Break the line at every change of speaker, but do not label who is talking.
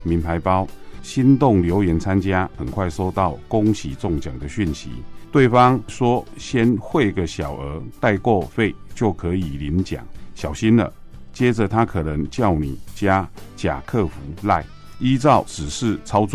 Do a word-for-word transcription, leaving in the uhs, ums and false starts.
名牌包，心动留言参加，很快收到恭喜中奖的讯息。对方说先汇个小额代购费就可以领奖，小心了。接着他可能叫你加假客服 LINE， 依照指示操作。